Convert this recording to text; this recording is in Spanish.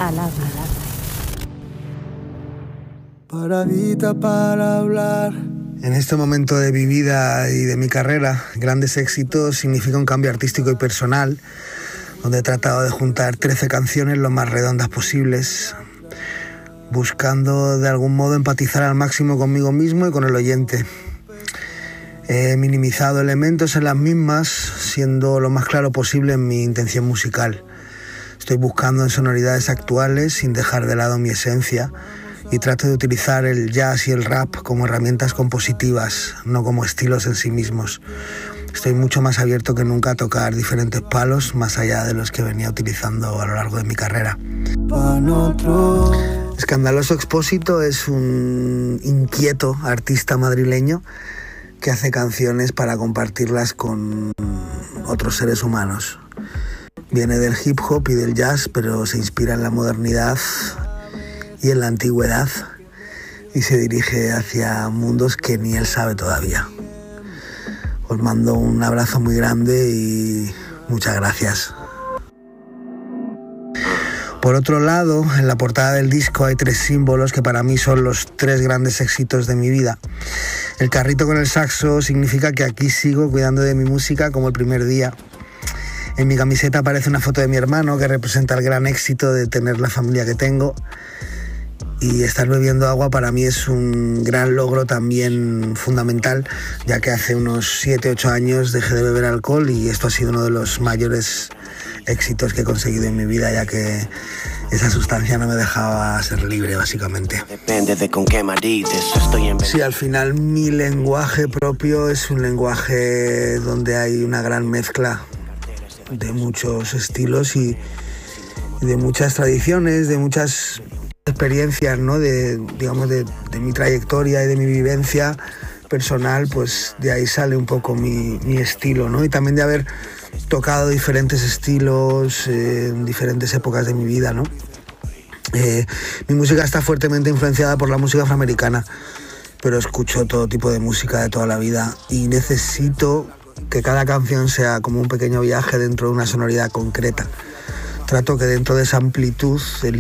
Alhama. Paradita para hablar. En este momento de mi vida y de mi carrera, grandes éxitos significa un cambio artístico y personal, donde he tratado de juntar 13 canciones lo más redondas posibles, buscando de algún modo empatizar al máximo conmigo mismo y con el oyente. He minimizado elementos en las mismas, siendo lo más claro posible en mi intención musical. Estoy buscando en sonoridades actuales sin dejar de lado mi esencia y trato de utilizar el jazz y el rap como herramientas compositivas, no como estilos en sí mismos. Estoy mucho más abierto que nunca a tocar diferentes palos, más allá de los que venía utilizando a lo largo de mi carrera. Escandaloso Expósito es un inquieto artista madrileño que hace canciones para compartirlas con otros seres humanos. Viene del hip hop y del jazz, pero se inspira en la modernidad y en la antigüedad y se dirige hacia mundos que ni él sabe todavía. Os mando un abrazo muy grande y muchas gracias. Por otro lado, en la portada del disco hay 3 símbolos que para mí son los 3 grandes éxitos de mi vida. El carrito con el saxo significa que aquí sigo cuidando de mi música como el primer día. En mi camiseta aparece una foto de mi hermano que representa el gran éxito de tener la familia que tengo. Y estar bebiendo agua para mí es un gran logro también fundamental, ya que hace unos 7-8 años dejé de beber alcohol y esto ha sido uno de los mayores éxitos que he conseguido en mi vida, ya que esa sustancia no me dejaba ser libre, básicamente. Depende de con qué marides estoy en... Sí, al final mi lenguaje propio es un lenguaje donde hay una gran mezcla de muchos estilos y de muchas tradiciones, de muchas experiencias, ¿no? de mi trayectoria y de mi vivencia personal, pues de ahí sale un poco mi estilo, ¿no? Y también de haber tocado diferentes estilos en diferentes épocas de mi vida, ¿no? Mi música está fuertemente influenciada por la música afroamericana, pero escucho todo tipo de música de toda la vida y necesito que cada canción sea como un pequeño viaje dentro de una sonoridad concreta. Trato que dentro de esa amplitud el